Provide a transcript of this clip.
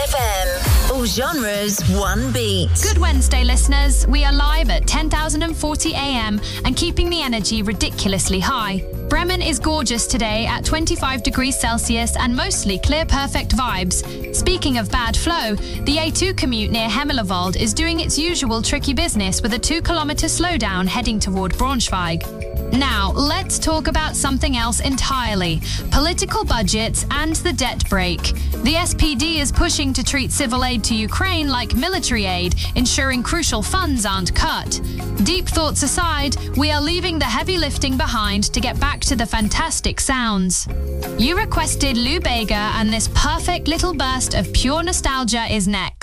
FM. All genres, one beat. Good Wednesday, listeners. We are live at 10,040 AM and keeping the energy ridiculously high. Bremen is gorgeous today at 25 degrees Celsius and mostly clear perfect vibes. Speaking of bad flow, the A2 commute near Hemmelewald is doing its usual tricky business with a 2-kilometer slowdown heading toward Braunschweig. Now, let's talk about something else entirely. Political budgets and the debt break. The SPD is pushing to treat civil aid to Ukraine like military aid, ensuring crucial funds aren't cut. Deep thoughts aside, we are leaving the heavy lifting behind to get back to the fantastic sounds. You requested Lou Bega, and this perfect little burst of pure nostalgia is next.